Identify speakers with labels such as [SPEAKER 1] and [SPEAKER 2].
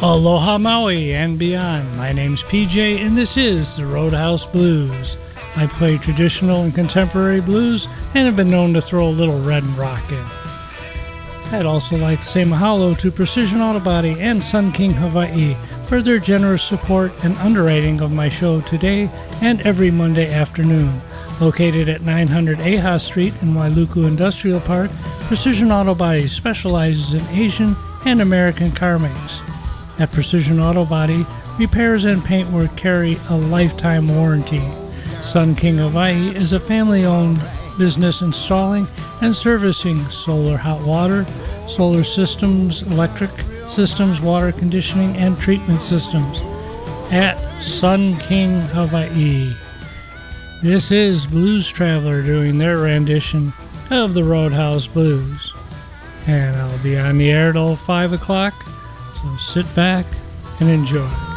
[SPEAKER 1] Aloha Maui and beyond. My name's PJ and this is the Roadhouse Blues. I play traditional and contemporary blues and have been known to throw a little red rock in. I'd also like to say mahalo to Precision Auto Body and Sun King Hawaii for their generous support and underwriting of my show today and every Monday afternoon. Located at 900 Eha Street in Wailuku Industrial Park, Precision Auto Body specializes in Asian and American car makes. At Precision Auto Body, repairs and paint work carry a lifetime warranty. Sun King Hawaii is a family-owned business installing and servicing solar hot water, solar systems, electric systems, water conditioning, and treatment systems at Sun King Hawaii. This is Blues Traveler doing their rendition of the Roadhouse Blues. And I'll be on the air till 5 o'clock. So sit back and enjoy.